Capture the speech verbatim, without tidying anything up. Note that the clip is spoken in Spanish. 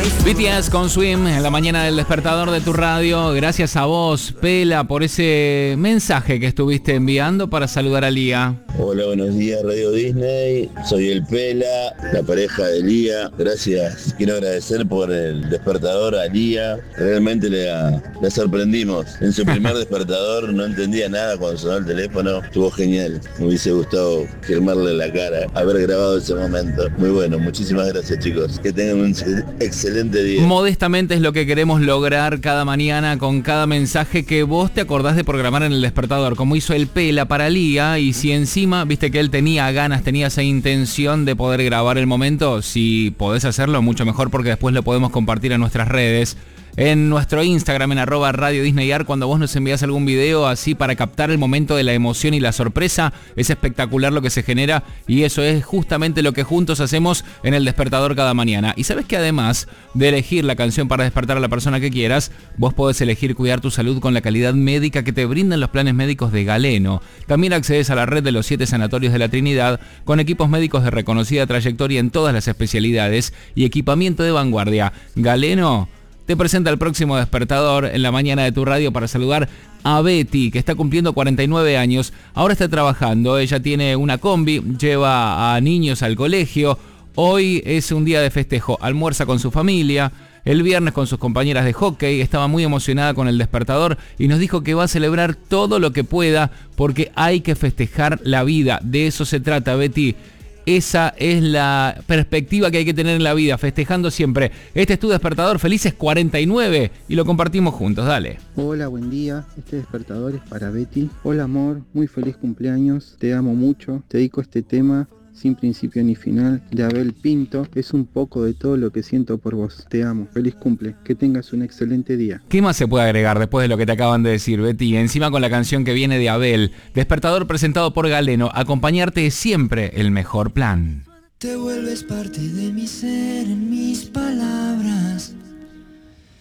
B T S con Swim en la mañana del despertador de tu radio. Gracias a vos, Pela, por ese mensaje que estuviste enviando para saludar a Lía. Hola, buenos días, Radio Disney. Soy el Pela, la pareja de Lía. Gracias. Quiero agradecer por el despertador a Lía. Realmente la, la sorprendimos. En su primer despertador no entendía nada cuando sonó el teléfono. Estuvo genial. Me hubiese gustado firmarle la cara, haber grabado ese momento. Muy bueno. Muchísimas gracias, chicos. Que tengan un excelente día. Modestamente es lo que queremos lograr cada mañana con cada mensaje que vos te acordás de programar en el despertador, como hizo el Pela para Lía. Y si encima viste que él tenía ganas, tenía esa intención de poder grabar el momento, si podés hacerlo, mucho mejor, porque después lo podemos compartir en nuestras redes. En nuestro Instagram, en arroba Radio Disneyar, cuando vos nos envías algún video así para captar el momento de la emoción y la sorpresa, es espectacular lo que se genera, y eso es justamente lo que juntos hacemos en el despertador cada mañana. Y sabes que además de elegir la canción para despertar a la persona que quieras, vos podés elegir cuidar tu salud con la calidad médica que te brindan los planes médicos de Galeno. También accedes a la red de los siete sanatorios de la Trinidad, con equipos médicos de reconocida trayectoria en todas las especialidades y equipamiento de vanguardia. Galeno te presenta el próximo despertador en la mañana de tu radio para saludar a Betty, que está cumpliendo cuarenta y nueve años. Ahora está trabajando, ella tiene una combi, lleva a niños al colegio. Hoy es un día de festejo, almuerza con su familia. El viernes con sus compañeras de hockey, estaba muy emocionada con el despertador y nos dijo que va a celebrar todo lo que pueda porque hay que festejar la vida. De eso se trata, Betty. Esa es la perspectiva que hay que tener en la vida, festejando siempre. Este es tu despertador, felices cuarenta y nueve, y lo compartimos juntos, dale. Hola, buen día, este despertador es para Betty. Hola amor, muy feliz cumpleaños, te amo mucho, te dedico este tema sin principio ni final, de Abel Pinto. Es un poco de todo lo que siento por vos. Te amo, feliz cumple, que tengas un excelente día. ¿Qué más se puede agregar después de lo que te acaban de decir, Betty? Encima con la canción que viene de Abel. Despertador presentado por Galeno. Acompañarte es siempre el mejor plan. Te vuelves parte de mi ser, en mis palabras.